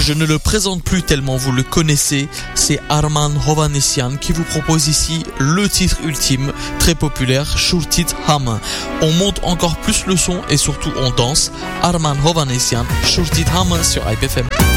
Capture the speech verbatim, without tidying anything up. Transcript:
Je ne le présente plus tellement vous le connaissez, c'est Armand Hovhannisyan qui vous propose ici le titre ultime, très populaire, Shurtit Ham. On monte encore plus le son et surtout on danse. Armand Hovhannisyan, Shurtit Ham sur I P F M.